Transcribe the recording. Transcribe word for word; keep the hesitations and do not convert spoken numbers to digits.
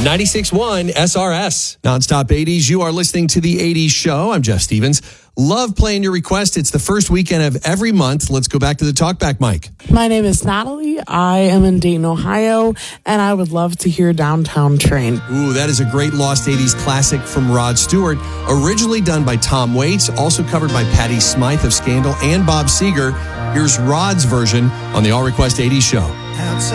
ninety-six point one S R S. Nonstop eighties. You are listening to the eighties show. I'm Jeff Stevens. Love playing your request. It's the first weekend of every month. Let's go back to the talkback mic. My name is Natalie. I am in Dayton, Ohio, and I would love to hear Downtown Train. Ooh, that is a great Lost eighties classic from Rod Stewart. Originally done by Tom Waits, also covered by Patti Smythe of Scandal and Bob Seger. Here's Rod's version on the All Request eighties show.